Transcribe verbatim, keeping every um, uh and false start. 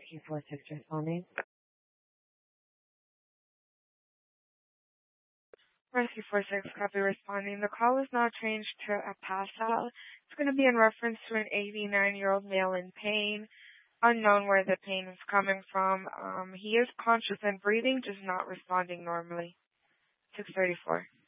Rescue four six responding. Rescue four six, copy responding. The call is now changed to a pass-out. It's going to be in reference to an eighty-nine-year-old male in pain. Unknown where the pain is coming from. Um, he is conscious and breathing, just not responding normally. six thirty-four.